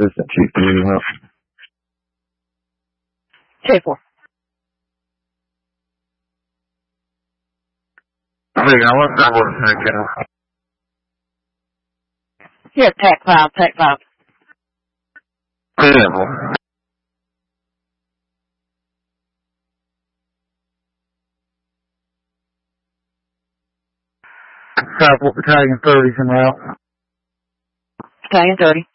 Assistant Chief, do you need help? K4. I want that one again. Here, Pack 5, Pack 5. Yeah. Southwood Battalion 30's en route. Battalion 30.